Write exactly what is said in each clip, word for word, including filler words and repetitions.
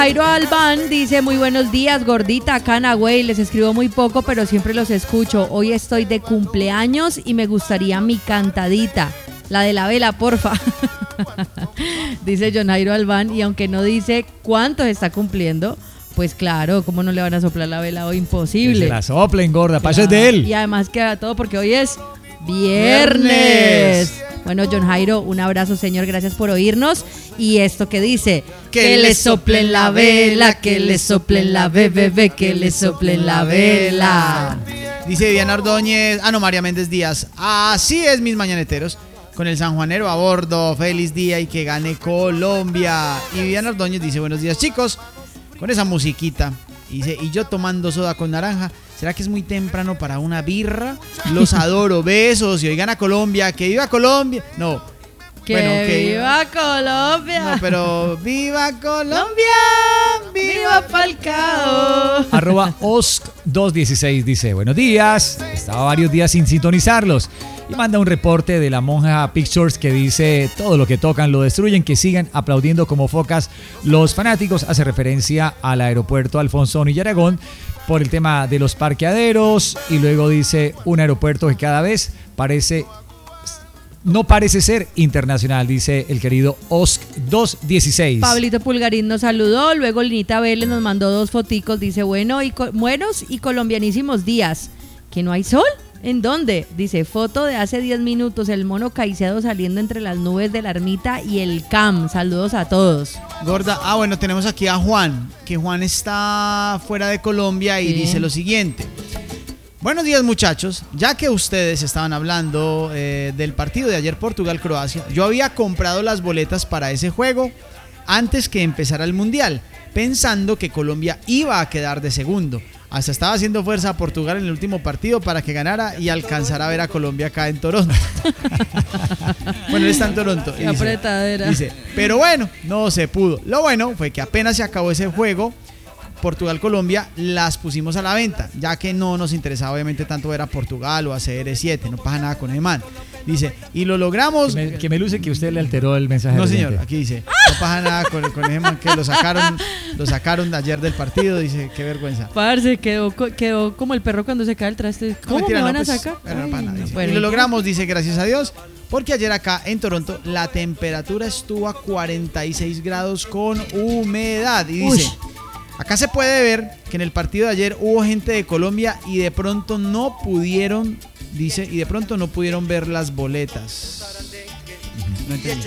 Jairo Albán dice, muy buenos días, gordita, acá en Agüey, les escribo muy poco, pero siempre los escucho. Hoy estoy de cumpleaños y me gustaría mi cantadita, la de la vela, porfa. Dice John Jairo Albán, y aunque no dice cuántos está cumpliendo, pues claro, ¿cómo no le van a soplar la vela hoy? Imposible. Que se la soplen, gorda, para eso es de él. Y además queda todo porque hoy es viernes. viernes. Bueno, John Jairo, un abrazo, señor, gracias por oírnos. Y esto que dice, que, que le soplen la vela, que le soplen la bebé, que le soplen la vela. Dice Viviana Ordóñez, ah no, María Méndez Díaz, así es, mis mañaneteros, con el sanjuanero a bordo, feliz día y que gane Colombia. Y Viviana Ordóñez dice, buenos días, chicos, con esa musiquita. Y dice, y yo tomando soda con naranja, ¿será que es muy temprano para una birra? Los adoro, besos, y oigan a Colombia, que viva Colombia. No, que, bueno, que viva Colombia. No, pero viva Colombia, viva Falcao. Arroba Osc dos dieciséis dice, buenos días, estaba varios días sin sintonizarlos. Y manda un reporte de la Monja Pictures que dice, todo lo que tocan lo destruyen, que sigan aplaudiendo como focas los fanáticos. Hace referencia al aeropuerto Alfonso Bonilla Aragón por el tema de los parqueaderos. Y luego dice, un aeropuerto que cada vez parece, no parece ser internacional, dice el querido Osc dos dieciséis. Pablito Pulgarín nos saludó, luego Linita Vélez nos mandó dos foticos, dice, bueno y co- buenos y colombianísimos días. ¿Que no hay sol? ¿En dónde? Dice, foto de hace diez minutos, el mono Caicedo saliendo entre las nubes de la ermita y el Cam. Saludos a todos. Gorda, ah bueno, tenemos aquí a Juan, que Juan está fuera de Colombia y sí. Dice lo siguiente. Buenos días, muchachos, ya que ustedes estaban hablando eh, del partido de ayer Portugal-Croacia, yo había comprado las boletas para ese juego antes que empezara el Mundial, pensando que Colombia iba a quedar de segundo. Hasta estaba haciendo fuerza a Portugal en el último partido para que ganara y alcanzara a ver a Colombia acá en Toronto. Bueno, él está en Toronto. Qué apretadera. Dice, pero bueno, no se pudo. Lo bueno fue que apenas se acabó ese juego, Portugal-Colombia, las pusimos a la venta, ya que no nos interesaba obviamente tanto ver a Portugal o a C R siete, no pasa nada con el man. Dice, y lo logramos. Que me, que me luce que usted le alteró el mensaje. No, señor, aquí dice, no pasa nada con, con ese man que lo sacaron, lo sacaron ayer del partido, dice, qué vergüenza. Parce, quedó, quedó como el perro cuando se cae el traste. ¿Cómo no, mentira, me van no, pues, a sacar? Bueno, no, Ay, nada, no, dice, bueno, y lo logramos, dice, gracias a Dios, porque ayer acá en Toronto la temperatura estuvo a cuarenta y seis grados con humedad. Y dice, uy, acá se puede ver que en el partido de ayer hubo gente de Colombia y de pronto no pudieron, dice, y de pronto no pudieron ver las boletas. No entiendo.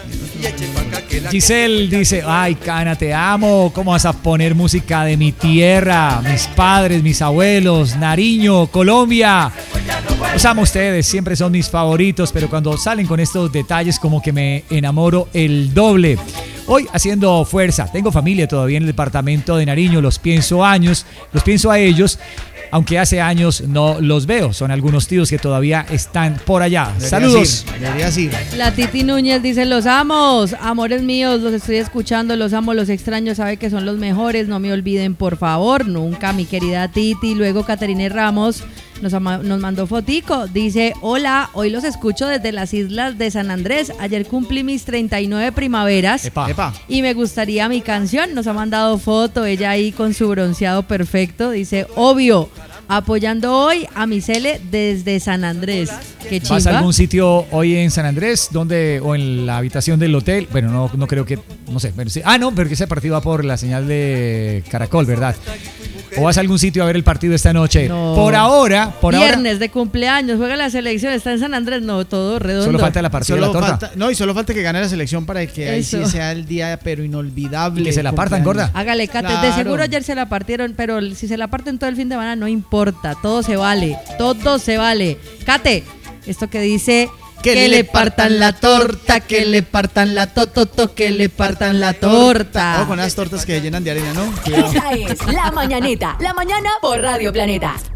Giselle dice, ay, Cana, te amo, ¿cómo vas a poner música de mi tierra? Mis padres, mis abuelos, Nariño, Colombia. Los amo a ustedes, siempre son mis favoritos, pero cuando salen con estos detalles como que me enamoro el doble. Hoy haciendo fuerza, tengo familia todavía en el departamento de Nariño, los pienso años, los pienso a ellos, aunque hace años no los veo. Son algunos tíos que todavía están por allá. Debería Saludos. Ir, deberías ir. La Titi Núñez dice, los amos, amores míos, los estoy escuchando, los amo, los extraño, sabe que son los mejores, no me olviden por favor, nunca, mi querida Titi. Luego Caterine Ramos nos, ama, nos mandó fotico, dice, hola, hoy los escucho desde las islas de San Andrés, ayer cumplí mis treinta y nueve primaveras. Epa. Epa. Y me gustaría mi canción, nos ha mandado foto, ella ahí con su bronceado perfecto, dice, obvio, apoyando hoy a mi Cele desde San Andrés. Qué chimba. ¿Vas a algún sitio hoy en San Andrés? ¿Dónde? ¿O en la habitación del hotel? Bueno, no, no creo que, no sé. Bueno, sí. Ah, no, porque ese partido va por la señal de Caracol, ¿verdad? ¿O vas a algún sitio a ver el partido esta noche? No. Por ahora, por Viernes ahora. de cumpleaños, juega la selección, está en San Andrés, no, todo redondo. Solo falta la partida de la torta. Falta, no, y solo falta que gane la selección para que ahí sí sea el día, pero inolvidable. Y que se la partan, gorda. Hágale, Cate, claro. De seguro ayer se la partieron, pero si se la parten todo el fin de semana no importa, todo se vale, todo se vale. Cate, esto que dice... Que, que le partan la torta, que le partan la tototo, que le partan la torta. O con las tortas que llenan de arena, ¿no? Esa es La Mañanita, la mañana por Radio Planeta.